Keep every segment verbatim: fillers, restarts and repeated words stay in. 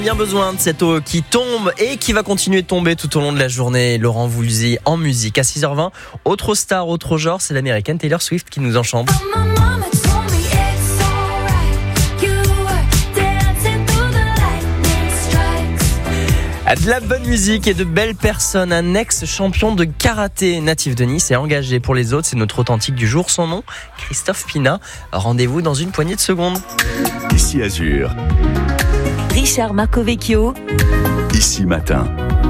Bien besoin de cette eau qui tombe et qui va continuer de tomber tout au long de la journée. Laurent Voulzy en musique à six heures vingt. Autre star, autre genre, c'est l'américaine Taylor Swift qui nous enchante. De la bonne musique et de belles personnes. Un ex-champion de karaté natif de Nice est engagé pour les autres. C'est notre authentique du jour. Son nom, Christophe Pina. Rendez-vous dans une poignée de secondes. Ici Azur. Richard Marcovecchio. Ici Matin.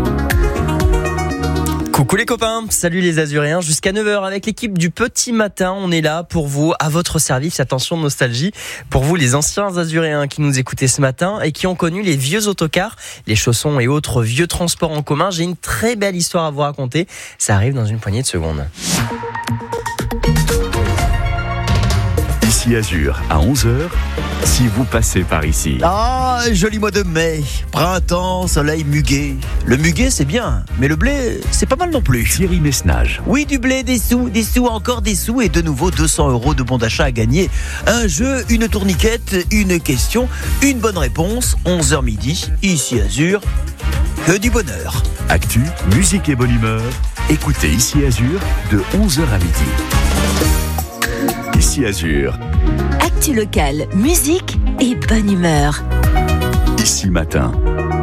Coucou les copains, salut les Azuréens, jusqu'à neuf heures avec l'équipe du Petit Matin, on est là pour vous, à votre service, attention nostalgie, pour vous les anciens Azuréens qui nous écoutaient ce matin et qui ont connu les vieux autocars, les chaussons et autres vieux transports en commun. J'ai une très belle histoire à vous raconter, ça arrive dans une poignée de secondes. Ici Azur, à onze heures, si vous passez par ici. Ah, joli mois de mai, printemps, soleil, muguet. Le muguet, c'est bien, mais le blé, c'est pas mal non plus. Thierry Messnage. Oui, du blé, des sous, des sous, encore des sous et de nouveau deux cents euros de bon d'achat à gagner. Un jeu, une tourniquette, une question, une bonne réponse, onze heures midi, ici Azur, que du bonheur. Actu, musique et bonne humeur, écoutez Ici Azur de onze heures à midi. Ici Azur. Actu local, musique et bonne humeur. Ici Matin.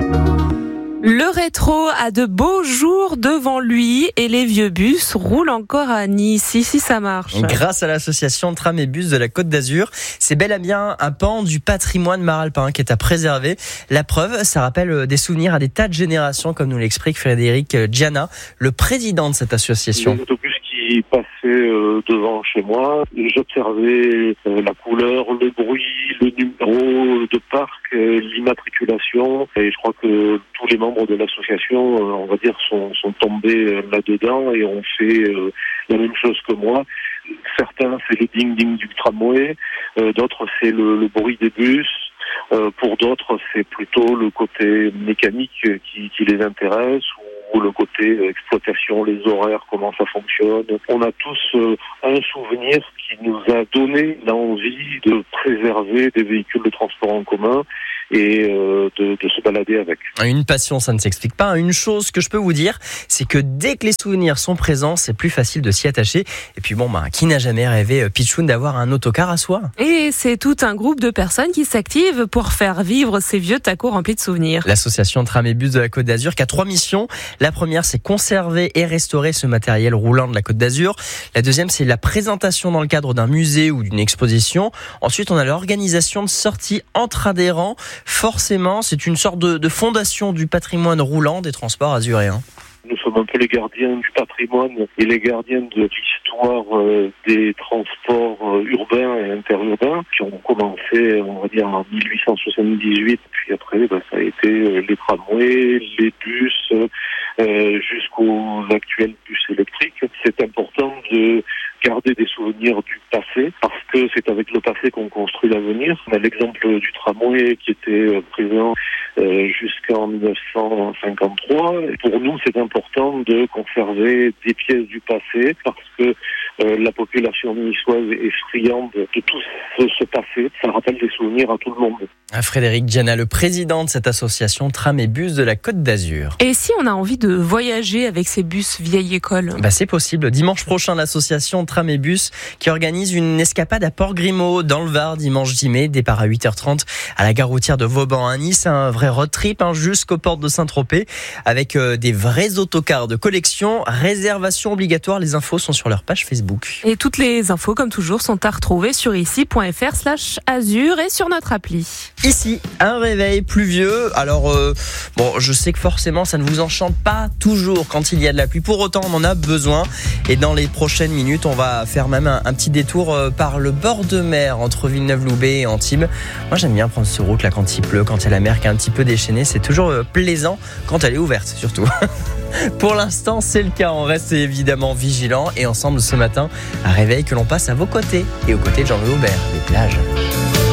Le rétro a de beaux jours devant lui et les vieux bus roulent encore à Nice. Ici, ça marche. Grâce à l'association Tram et Bus de la Côte d'Azur, c'est bel et bien un pan du patrimoine maralpin qui est à préserver. La preuve, ça rappelle des souvenirs à des tas de générations, comme nous l'explique Frédéric Gianna, le président de cette association. Les autobus qui passaient euh, devant chez moi, j'observais euh, la couleur, le bruit, le numéro de parc, euh, l'immatriculation, et je crois que tous les membres de l'association, euh, on va dire, sont, sont tombés euh, là-dedans et ont fait euh, la même chose que moi. Certains, c'est le ding-ding du tramway, euh, d'autres, c'est le, le bruit des bus. Euh, pour d'autres, c'est plutôt le côté mécanique qui, qui les intéresse, ou le côté exploitation, les horaires, comment ça fonctionne. On a tous euh, un souvenir qui nous a donné l'envie de préserver des véhicules de transport en commun et euh, de, de se balader avec. Une passion, ça ne s'explique pas. Une chose que je peux vous dire, c'est que dès que les souvenirs sont présents, c'est plus facile de s'y attacher. Et puis bon, bah, qui n'a jamais rêvé, Pichoun, d'avoir un autocar à soi ? Et c'est tout un groupe de personnes qui s'activent pour faire vivre ces vieux tacos remplis de souvenirs. L'association Tram et Bus de la Côte d'Azur qui a trois missions. La première, c'est conserver et restaurer ce matériel roulant de la Côte d'Azur. La deuxième, c'est la présentation dans le cadre d'un musée ou d'une exposition. Ensuite, on a l'organisation de sorties entre adhérents. Forcément, c'est une sorte de, de fondation du patrimoine roulant des transports azuréens. Nous sommes un peu les gardiens du patrimoine et les gardiens de l'histoire euh, des transports euh, urbains et interurbains qui ont commencé, on va dire, en dix-huit cent soixante-dix-huit. Puis après, ben, ça a été euh, les tramways, les bus, euh, jusqu'aux actuels bus électriques. C'est important de garder des souvenirs du passé parce que c'est avec le passé qu'on construit l'avenir. On a l'exemple du tramway qui était présent euh, jusqu'en dix-neuf cent cinquante-trois. Et pour nous, c'est important de conserver des pièces du passé parce que euh, la population niçoise est friande de tout ce, ce passé. Ça rappelle des souvenirs à tout le monde. Frédéric Gianna, le président de cette association Tram et Bus de la Côte d'Azur. Et si on a envie de voyager avec ces bus vieille école ? Bah c'est possible. Dimanche prochain, l'association Tram et Bus qui organise une escapade à Port-Grimaud dans le Var, dimanche dix mai, départ à huit heures trente à la gare routière de Vauban à Nice. Un vrai road trip hein, jusqu'aux portes de Saint-Tropez avec euh, des vrais autocars de collection. Réservation obligatoire. Les infos sont sur leur page Facebook. Et toutes les infos, comme toujours, sont à retrouver sur ici.fr slash azur et sur notre appli. Ici, un réveil pluvieux. Alors, euh, bon, je sais que forcément, ça ne vous enchante pas toujours quand il y a de la pluie. Pour autant, on en a besoin. Et dans les prochaines minutes, on va faire même un, un petit détour euh, par le bord de mer entre Villeneuve-Loubet et Antibes. Moi, j'aime bien prendre ce route là quand il pleut, quand il y a la mer qui est un petit peu déchaînée. C'est toujours euh, plaisant quand elle est ouverte, surtout. Pour l'instant, c'est le cas. On reste évidemment vigilant. Et ensemble, ce matin, un réveil que l'on passe à vos côtés et aux côtés de Jean-Louis Aubert, les plages.